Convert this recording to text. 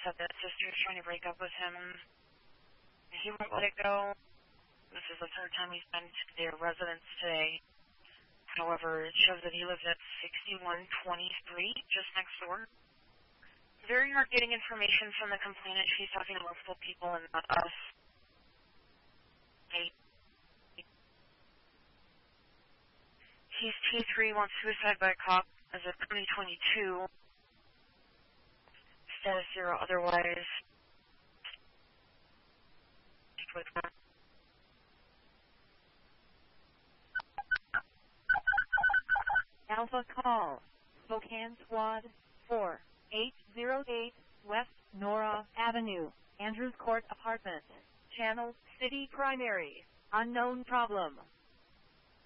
said that sister is trying to break up with him. He won't let it go. This is the third time he's been to their residence today. However, it shows that he lives at 6123, just next door. Very hard getting information from the complainant. She's talking to multiple people and not us. He's T3, wants suicide by cop as of 2022. Status 0 otherwise. Alpha call. Spokane Squad 4808 West Nora Avenue, Andrews Court Apartment. Channel City Primary. Unknown problem.